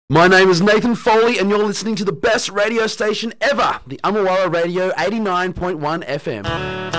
My name is Nathan Foley, and you're listening to the best radio station ever, the Amawara Radio 89.1 FM.